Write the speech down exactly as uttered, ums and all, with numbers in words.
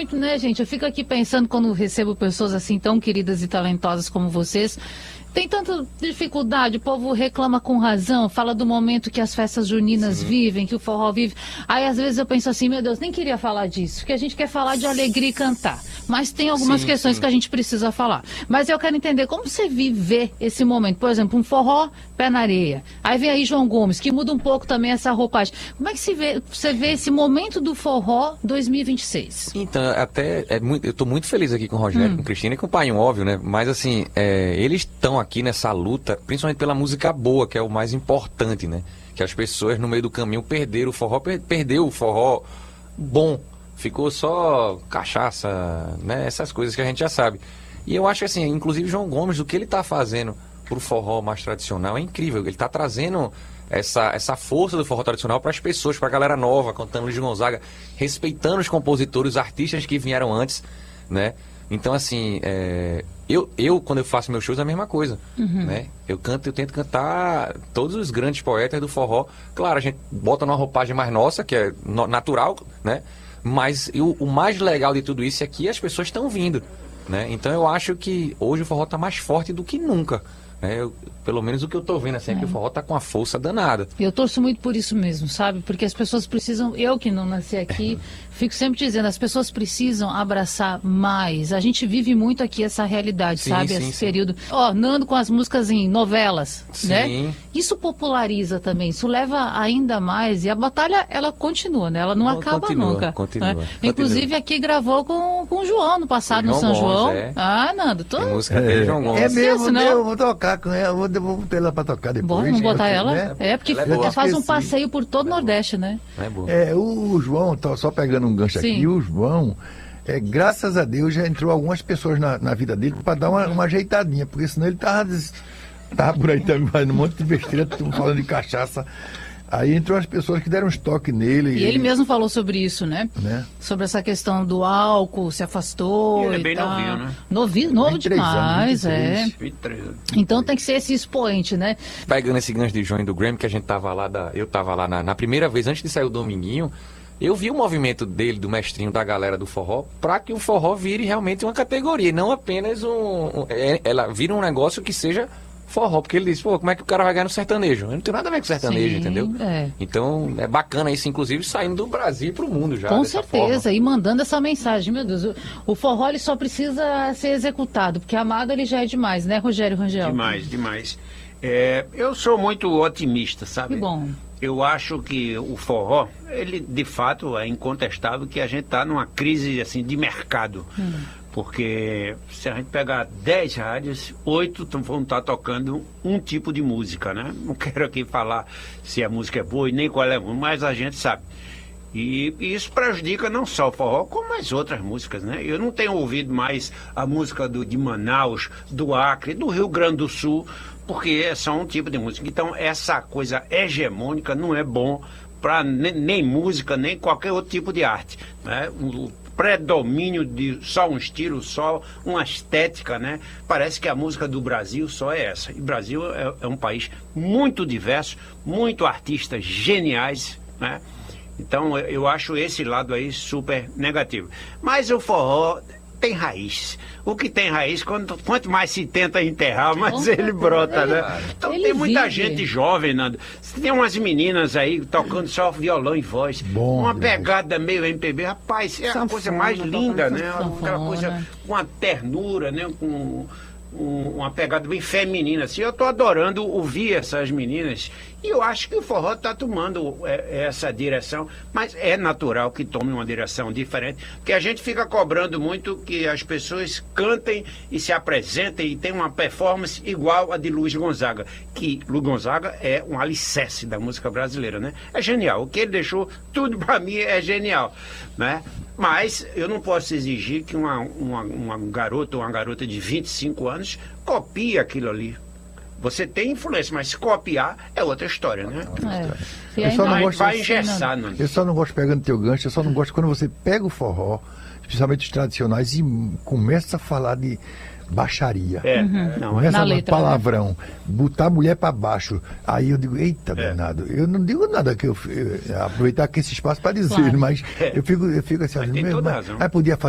muito, né, gente? Eu fico aqui pensando quando recebo pessoas assim tão queridas e talentosas como vocês. Tem tanta dificuldade, o povo reclama com razão, fala do momento que as festas juninas Sim. vivem, que o forró vive. Aí às vezes eu penso assim, meu Deus, nem queria falar disso, porque a gente quer falar de alegria e cantar. Mas tem algumas sim, questões sim. que a gente precisa falar. Mas eu quero entender como você vive esse momento. Por exemplo, um forró pé na areia. Aí vem aí João Gomes, que muda um pouco também essa roupagem. Como é que você vê, você vê esse momento do forró dois mil e vinte e seis? Então, até é muito, eu estou muito feliz aqui com o Rogério, hum. com o Cristina e com o Painho, óbvio, né? Mas assim, é, eles estão aqui nessa luta, principalmente pela música boa, que é o mais importante, né? Que as pessoas no meio do caminho perderam o forró, per, perdeu o forró bom. Ficou só cachaça, né? Essas coisas que a gente já sabe. E eu acho que assim, inclusive João Gomes, o que ele está fazendo pro forró mais tradicional é incrível. Ele está trazendo essa, essa força do forró tradicional para as pessoas, para a galera nova, cantando Luiz Gonzaga, respeitando os compositores, os artistas que vieram antes, né? Então assim, é, eu, eu quando eu faço meus shows é a mesma coisa, uhum. né? Eu canto, eu tento cantar todos os grandes poetas do forró. Claro, a gente bota numa roupagem mais nossa, que é no, natural, né? Mas eu, o mais legal de tudo isso é que as pessoas estão vindo, né? Então eu acho que hoje o forró está mais forte do que nunca, né? Eu, pelo menos o que eu tô vendo assim, é que o forró tá com uma força danada. Eu torço muito por isso mesmo, sabe? Porque as pessoas precisam, eu que não nasci aqui, fico sempre dizendo, as pessoas precisam abraçar mais. A gente vive muito aqui essa realidade, sim, sabe? Sim, Esse sim. período. Ó, oh, Nando com as músicas em novelas, sim. né? Isso populariza também, isso leva ainda mais. E a batalha, ela continua, né? Ela não continua, acaba nunca. Continua, né? Inclusive continua. Aqui gravou com, com o João no passado, no São João. É. Ah, Nando, tô... Tem música dele, João Gomes. É mesmo, não? Eu vou tocar com ela, vou, vou botar ela pra tocar depois. Bom, vamos botar ela? Né? É, porque ela, ela faz um passeio por todo o é Nordeste, né? É, boa. é, o João, tá só pegando um gancho Sim. aqui, o João, é, graças a Deus, já entrou algumas pessoas na, na vida dele para dar uma, uma ajeitadinha, porque senão ele tava, tava por aí também fazendo um monte de besteira, falando de cachaça. Aí entrou as pessoas que deram um estoque nele. E, e ele mesmo falou sobre isso, né? né? Sobre essa questão do álcool, se afastou. Ele é e bem tal. novinho, né? Novinho, novo demais, anos, é. vinte e três. Então tem que ser esse expoente, né? Pegando esse gancho de João e do Grammy, que a gente tava lá, da, eu tava lá na, na primeira vez, antes de sair o Dominguinho, eu vi o movimento dele, do mestrinho, da galera do forró, para que o forró vire realmente uma categoria, não apenas um... um é, ela vira um negócio que seja... forró, porque ele disse, pô, como é que o cara vai ganhar no sertanejo? Eu não tenho nada a ver com sertanejo, Sim, entendeu? É. Então, é bacana isso, inclusive, saindo do Brasil para o mundo já. Com certeza, forma. E mandando essa mensagem, meu Deus, o, o forró ele só precisa ser executado, porque amado ele já é demais, né, Rogério Rangel? Demais, demais. É, eu sou muito otimista, sabe? Que bom. Eu acho que o forró, ele de fato é incontestável que a gente está numa crise assim, de mercado. Hum. Porque se a gente pegar dez rádios, oito vão estar tocando um tipo de música, né? Não quero aqui falar se a música é boa e nem qual é, mas a gente sabe. E, e isso prejudica não só o forró, como as outras músicas, né? Eu não tenho ouvido mais a música do, de Manaus, do Acre, do Rio Grande do Sul, porque é só um tipo de música. Então, essa coisa hegemônica não é bom para nem, nem música, nem qualquer outro tipo de arte, né? O, predomínio de só um estilo, só uma estética, né? Parece que a música do Brasil só é essa. E o Brasil é, é um país muito diverso, muito artistas geniais, né? Então eu acho esse lado aí super negativo. Mas o forró tem raiz. O que tem raiz, quanto, quanto mais se tenta enterrar, mais ele brota, né? Então tem muita gente jovem, Nando. Tem umas meninas aí tocando só violão e voz. Bom, uma pegada meio M P B. Rapaz, é a coisa mais linda, né? Aquela coisa com uma ternura, né? Com um, uma pegada bem feminina, assim. Eu tô adorando ouvir essas meninas. E eu acho que o forró está tomando é, essa direção, mas é natural que tome uma direção diferente, porque a gente fica cobrando muito que as pessoas cantem e se apresentem e tenham uma performance igual a de Luiz Gonzaga, que Luiz Gonzaga é um alicerce da música brasileira, né? É genial, o que ele deixou, tudo para mim é genial, né? Mas eu não posso exigir que uma, uma, uma garota ou uma garota de vinte e cinco anos copie aquilo ali. Você tem influência, mas se copiar é outra história, né? É. Eu só não gosto, vai engessar, não. Eu só não gosto pegando teu gancho, eu só não gosto quando você pega o forró, especialmente os tradicionais, e começa a falar de baixaria. É, uhum. Não, começa na a letra, palavrão, né? Botar a mulher para baixo. Aí eu digo, eita, é. danado. Eu não digo nada que eu, eu aproveitar aqui esse espaço para dizer, claro. mas é. eu fico, eu fico assim, mas assim tem mesmo, toda mas, razão. aí podia fazer